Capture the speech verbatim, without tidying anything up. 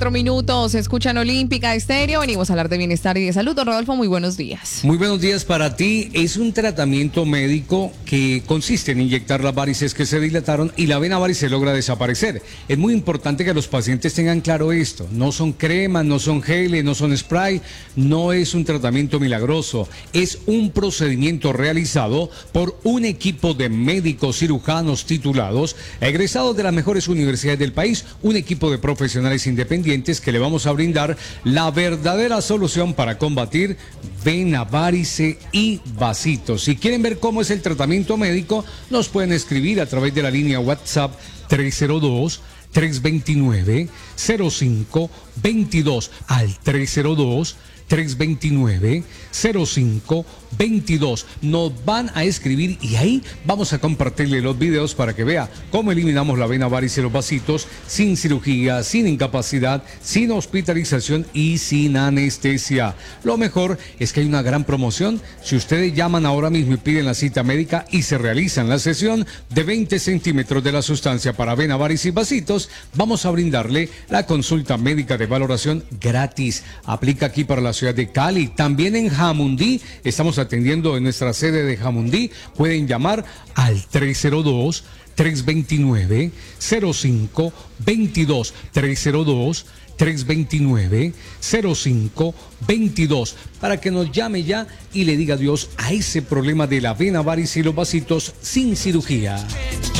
Cuatro minutos, escuchan Olímpica Estéreo, venimos a hablar de bienestar y de salud. Don Rodolfo, muy buenos días. Muy buenos días para ti. Es un tratamiento médico que consiste en inyectar las varices que se dilataron y la vena varice logra desaparecer. Es muy importante que los pacientes tengan claro esto. No son cremas, no son geles, no son spray, no es un tratamiento milagroso. Es un procedimiento realizado por un equipo de médicos cirujanos titulados, egresados de las mejores universidades del país, un equipo de profesionales independientes que le vamos a brindar la verdadera solución para combatir vena varice y vasitos. Si quieren ver cómo es el tratamiento médico, nos pueden escribir a través de la línea WhatsApp tres cero dos, tres dos nueve, cero cinco dos dos al tres cero dos, tres dos nueve, cero cinco dos dos. Nos van a escribir y ahí vamos a compartirle los videos para que vea cómo eliminamos la vena varice y los vasitos sin cirugía, sin incapacidad, sin hospitalización y sin anestesia. Lo mejor es que hay una gran promoción. Si ustedes llaman ahora mismo y piden la cita médica y se realizan la sesión de veinte centímetros de la sustancia para vena varice y vasitos, vamos a brindarle la consulta médica de valoración gratis. Aplica aquí para la ciudad de Cali, también en Jamundí. Estamos atendiendo en nuestra sede de Jamundí. Pueden llamar al tres cero dos, tres dos nueve, cero cinco dos dos, tres cero dos, tres dos nueve, cero cinco dos dos, para que nos llame ya y le diga adiós a ese problema de la vena varice y los vasitos sin cirugía.